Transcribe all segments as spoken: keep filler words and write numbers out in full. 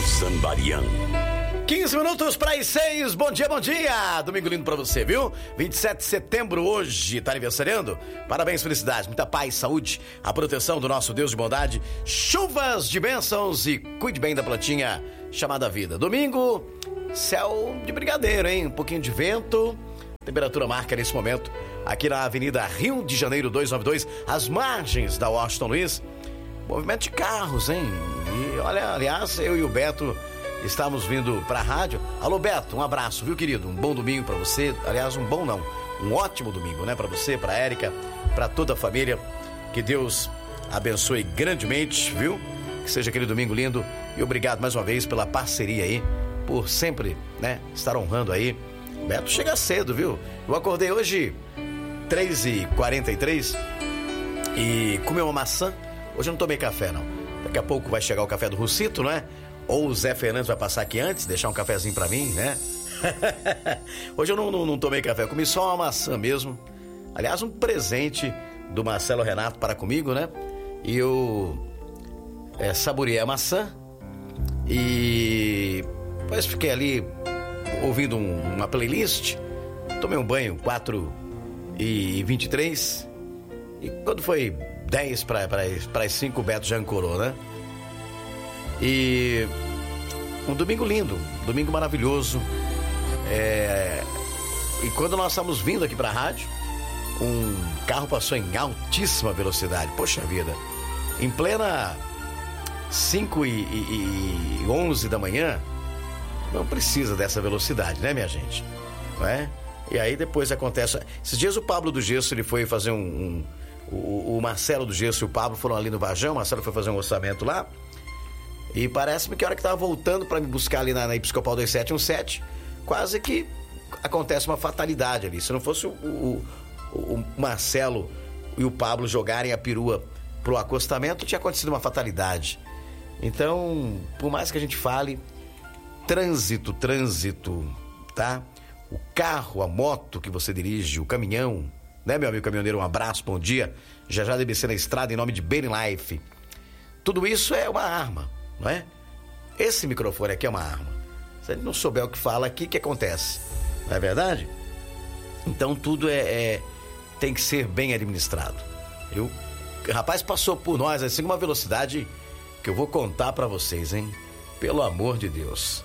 Zambarian. quinze minutos para as seis, bom dia, bom dia! Domingo lindo pra você, viu? vinte e sete de setembro hoje, tá aniversariando? Parabéns, felicidade, muita paz, saúde, a proteção do nosso Deus de bondade, chuvas de bênçãos e cuide bem da plantinha chamada vida. Domingo, céu de brigadeiro, hein? Um pouquinho de vento, temperatura marca nesse momento aqui na Avenida Rio de Janeiro duzentos e noventa e dois, às margens da Washington Luiz. Movimento de carros, hein? E olha, aliás, eu e o Beto estamos vindo pra rádio. Alô, Beto, um abraço, viu, querido? Um bom domingo pra você. Aliás, um bom não, um ótimo domingo, né? Pra você, pra Érica, pra toda a família. Que Deus abençoe grandemente, viu? Que seja aquele domingo lindo. E obrigado mais uma vez pela parceria aí, por sempre, né, estar honrando aí. Beto chega cedo, viu? Eu acordei hoje três e quarenta e três e comi uma maçã. Hoje eu não tomei café, não. Daqui a pouco vai chegar o café do Rucito, não é? Ou o Zé Fernandes vai passar aqui antes, deixar um cafezinho pra mim, né? Hoje eu não, não, não tomei café, eu comi só uma maçã mesmo. Aliás, um presente do Marcelo Renato para comigo, né? E eu é, saboreei a maçã e depois fiquei ali ouvindo um, uma playlist. Tomei um banho, quatro e vinte e três. E quando foi dez para as cinco, o Beto já ancorou, né? E um domingo lindo, domingo maravilhoso. É... E quando nós estamos vindo aqui para a rádio, um carro passou em altíssima velocidade. Poxa vida, em plena cinco e onze da manhã, não precisa dessa velocidade, né, minha gente? Não é? E aí depois acontece... Esses dias o Pablo do Gesso, ele foi fazer um... um... O, o Marcelo do Gesso e o Pablo foram ali no Varjão. O Marcelo foi fazer um orçamento lá. E parece-me que a hora que tava voltando para me buscar ali na, na Episcopal dois sete um sete, quase que acontece uma fatalidade ali. Se não fosse o, o, o Marcelo e o Pablo jogarem a perua pro acostamento, tinha acontecido uma fatalidade. Então, por mais que a gente fale, trânsito, trânsito, tá? O carro, a moto que você dirige, o caminhão, né, meu amigo caminhoneiro? Um abraço, bom dia. Já já D B C na estrada em nome de Bene Life. Tudo isso é uma arma, não é? Esse microfone aqui é uma arma. Se a gente não souber o que fala aqui, o que acontece? Não é verdade? Então tudo é, é tem que ser bem administrado. Eu, o rapaz passou por nós assim uma velocidade que eu vou contar pra vocês, hein? Pelo amor de Deus.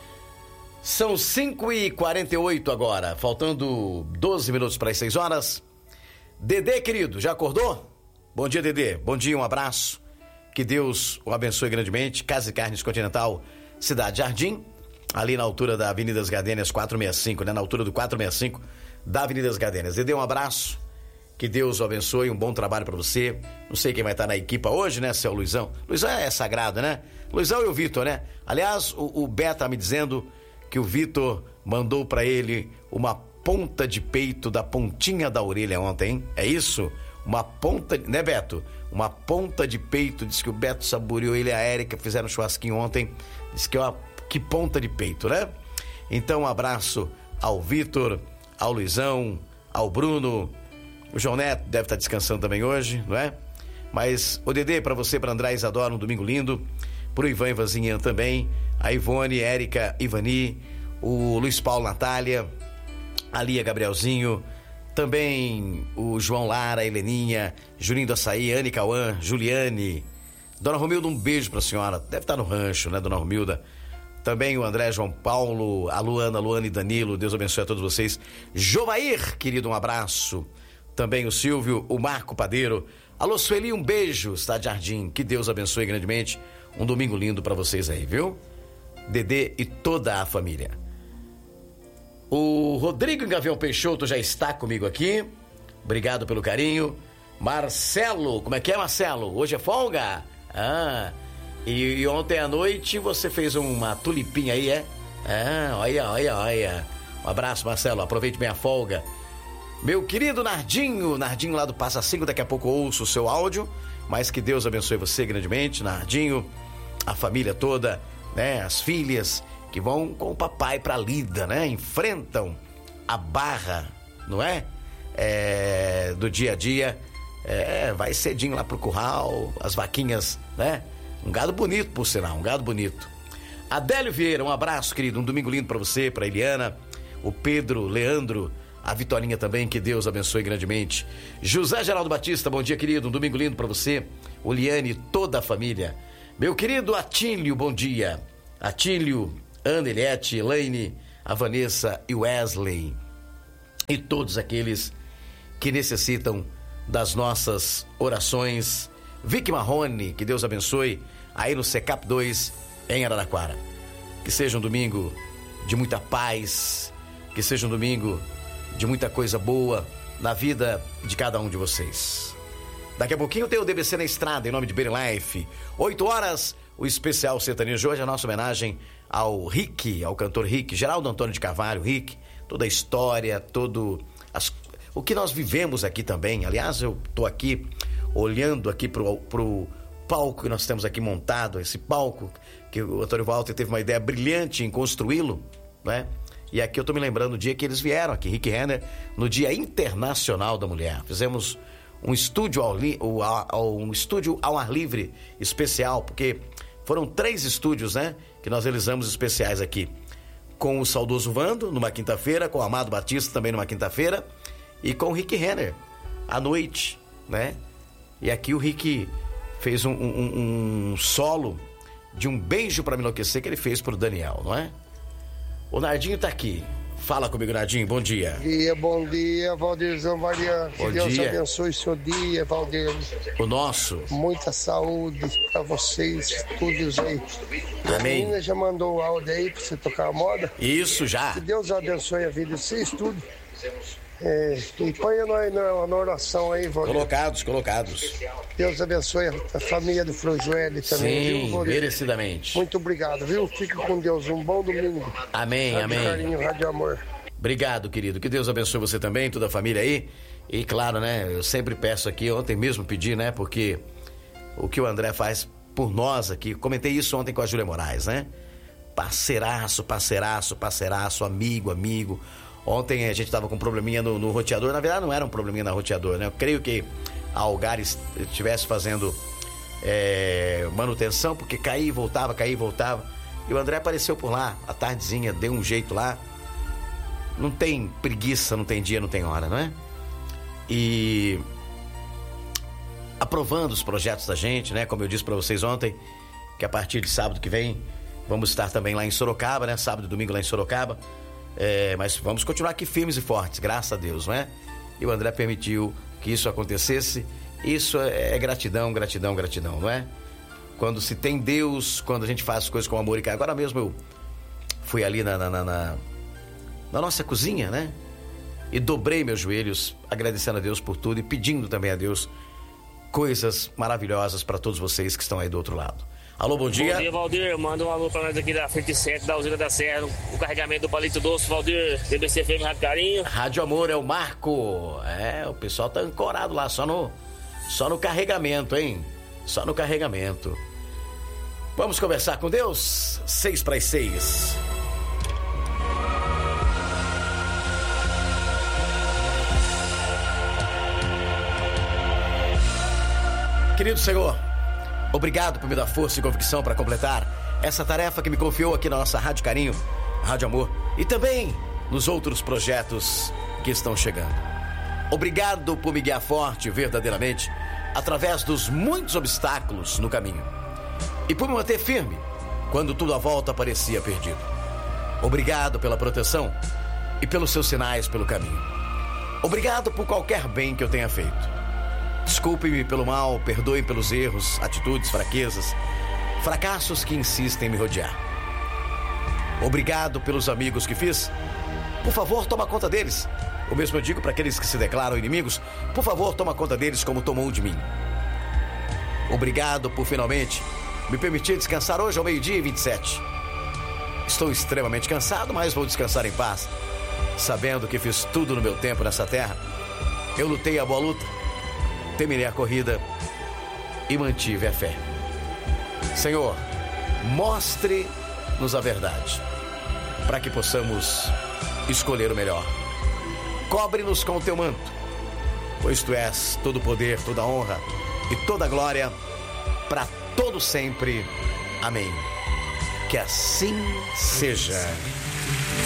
São cinco e quarenta e oito agora, faltando doze minutos para as seis horas. Dedê, querido, já acordou? Bom dia, Dedê. Bom dia, um abraço. Que Deus o abençoe grandemente. Casa e Carnes Continental, Cidade Jardim, ali na altura da Avenida das Gardênias quatrocentos e sessenta e cinco, né? Na altura do quatrocentos e sessenta e cinco da Avenida das Gardênias. Dedê, um abraço. Que Deus o abençoe, um bom trabalho para você. Não sei quem vai estar na equipa hoje, né, seu Luizão? Luizão é sagrado, né? Luizão e o Vitor, né? Aliás, o, o Beto tá me dizendo que o Vitor mandou para ele uma ponta de peito da pontinha da orelha ontem, hein? É isso? Uma ponta, né, Beto? Uma ponta de peito. Diz que o Beto saboreou, ele e a Érica fizeram um churrasquinho ontem. Diz que, ó, que ponta de peito, né? Então, um abraço ao Vitor, ao Luizão, ao Bruno. O João Neto deve estar descansando também hoje, não é? Mas, o Dedê, para você, para André Isadora, um domingo lindo. Pro Ivan e Ivanzinha também. A Ivone, Érica, Ivani, o Luiz Paulo, Natália, a Lia, Gabrielzinho, também o João Lara, a Heleninha, Julinho do Açaí, Anne Cauã, Juliane, Dona Romilda, um beijo pra senhora, deve estar no rancho, né, Dona Romilda? Também o André, João Paulo, a Luana, Luana e Danilo, Deus abençoe a todos vocês. Jovair, querido, um abraço. Também o Silvio, o Marco Padeiro. Alô, Sueli, um beijo, Cidade Jardim, que Deus abençoe grandemente. Um domingo lindo pra vocês aí, viu? Dedê e toda a família. O Rodrigo Gavião Peixoto já está comigo aqui. Obrigado pelo carinho. Marcelo, como é que é, Marcelo? Hoje é folga? Ah, e, e ontem à noite você fez uma tulipinha aí, é? Ah, olha, olha, olha. Um abraço, Marcelo, aproveite bem a folga. Meu querido Nardinho, Nardinho lá do Passa Cinco, daqui a pouco eu ouço o seu áudio, mas que Deus abençoe você grandemente, Nardinho, a família toda, né, as filhas que vão com o papai pra lida, né, enfrentam a barra, não é? É do dia a dia, é, vai cedinho lá pro curral, as vaquinhas, né, um gado bonito por sinal, um gado bonito. Adélio Vieira, um abraço, querido. Um domingo lindo pra você, pra Eliana, o Pedro, Leandro, a Vitorinha também, que Deus abençoe grandemente. José Geraldo Batista, bom dia, querido. Um domingo lindo pra você, o Liane e toda a família. Meu querido Atílio, bom dia. Atílio, Ana Eliette, Elaine, a Vanessa e o Wesley. E todos aqueles que necessitam das nossas orações. Vicky Marrone, que Deus abençoe, aí no Secap dois, em Araraquara. Que seja um domingo de muita paz, que seja um domingo de muita coisa boa na vida de cada um de vocês. Daqui a pouquinho tem o D B C na estrada, em nome de Berry Life. oito horas, o especial sertanejo. Hoje a nossa homenagem ao Rick, ao cantor Rick, Geraldo Antônio de Carvalho, Rick. Toda a história, todo as, o que nós vivemos aqui também. Aliás, eu tô aqui olhando aqui pro, pro palco que nós temos aqui montado, esse palco que o Antônio Walter teve uma ideia brilhante em construí-lo, né? E aqui eu tô me lembrando do dia que eles vieram aqui, Rick Renner, no Dia Internacional da Mulher. Fizemos um estúdio ao, li, ao, um estúdio ao ar livre especial, porque foram três estúdios, né, que nós realizamos especiais aqui. Com o saudoso Vando, numa quinta-feira, com o Amado Batista também numa quinta-feira, e com o Rick Renner, à noite, né? E aqui o Rick fez um, um, um solo de Um Beijo Pra Me Enlouquecer que ele fez pro Daniel, não é? O Nardinho tá aqui. Fala comigo, Nardinho. Bom dia. Bom dia, bom dia, Valdirzão Variante. Que Deus dia. abençoe o seu dia, Valdir. O nosso. Muita saúde pra vocês, todos aí. Amém. A menina já mandou o áudio aí pra você tocar a moda. Isso, já. Que Deus abençoe a vida de vocês, tudo. É, e põe nós na, na oração aí, Valdir. Colocados, colocados. Deus abençoe a família do Frojoelli também, Sim, viu, merecidamente. Muito obrigado, viu? Fica com Deus, um bom domingo. Amém, Rádio amém. Carinho, Rádio Amor. Obrigado, querido. Que Deus abençoe você também, toda a família aí. E claro, né, eu sempre peço aqui, ontem mesmo pedi, né, porque o que o André faz por nós aqui, comentei isso ontem com a Júlia Moraes, né? Parceiraço, parceiraço, parceiraço, amigo, amigo. Ontem a gente tava com um probleminha no, no roteador, na verdade não era um probleminha no roteador, né? Eu creio que a Algar estivesse fazendo é, manutenção, porque caía e voltava, caía e voltava. E o André apareceu por lá, à tardezinha, deu um jeito lá. Não tem preguiça, não tem dia, não tem hora, não é? E aprovando os projetos da gente, né? Como eu disse pra vocês ontem, que a partir de sábado que vem vamos estar também lá em Sorocaba, né? Sábado e domingo lá em Sorocaba. É, mas vamos continuar aqui firmes e fortes, graças a Deus, não é? E o André permitiu que isso acontecesse. Isso é, é gratidão, gratidão, gratidão, não é? Quando se tem Deus, quando a gente faz as coisas com amor e carinho. Agora mesmo eu fui ali na, na, na, na, na nossa cozinha, né? E dobrei meus joelhos, agradecendo a Deus por tudo e pedindo também a Deus coisas maravilhosas para todos vocês que estão aí do outro lado. Alô, bom dia. Bom dia, Valdir. Manda um alô pra nós aqui da frente sete da usina da Serra, o carregamento do palito doce, Valdir, D B C F M, Rádio Carinho. Rádio Amor é o Marco. É, o pessoal tá ancorado lá, só no, só no carregamento, hein? Só no carregamento. Vamos conversar com Deus? Seis para as seis. Querido Senhor, obrigado por me dar força e convicção para completar essa tarefa que me confiou aqui na nossa Rádio Carinho, Rádio Amor, e também nos outros projetos que estão chegando. Obrigado por me guiar forte, verdadeiramente, através dos muitos obstáculos no caminho. E por me manter firme quando tudo à volta parecia perdido. Obrigado pela proteção e pelos seus sinais pelo caminho. Obrigado por qualquer bem que eu tenha feito. Desculpe-me pelo mal, perdoe pelos erros, atitudes, fraquezas, fracassos que insistem em me rodear. Obrigado pelos amigos que fiz. Por favor, toma conta deles. O mesmo eu digo para aqueles que se declaram inimigos. Por favor, toma conta deles como tomou de mim. Obrigado por finalmente me permitir descansar hoje ao meio-dia e vinte e sete. Estou extremamente cansado, mas vou descansar em paz, sabendo que fiz tudo no meu tempo nessa terra. Eu lutei a boa luta, terminei a corrida e mantive a fé. Senhor, mostre-nos a verdade, para que possamos escolher o melhor. Cobre-nos com o teu manto, pois tu és todo poder, toda honra e toda glória para todo sempre. Amém. Que assim seja.